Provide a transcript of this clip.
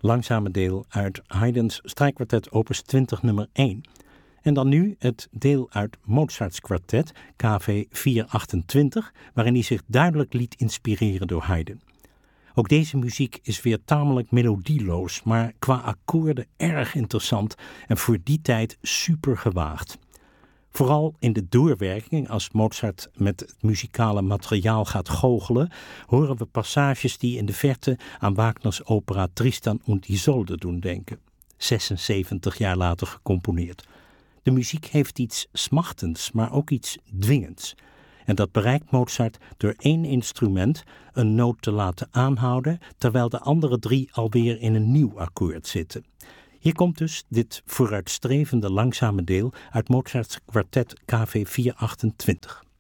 langzame deel uit Haydn's strijkkwartet opus 20 nummer 1. En dan nu het deel uit Mozarts kwartet, KV 428, waarin hij zich duidelijk liet inspireren door Haydn. Ook deze muziek is weer tamelijk melodieloos, maar qua akkoorden erg interessant en voor die tijd super gewaagd. Vooral in de doorwerking, als Mozart met het muzikale materiaal gaat goochelen, horen we passages die in de verte aan Wagners opera Tristan und Isolde doen denken. 76 jaar later gecomponeerd. De muziek heeft iets smachtends, maar ook iets dwingends. En dat bereikt Mozart door één instrument een noot te laten aanhouden, terwijl de andere 3 alweer in een nieuw akkoord zitten. Hier komt dus dit vooruitstrevende langzame deel uit Mozarts kwartet KV 428.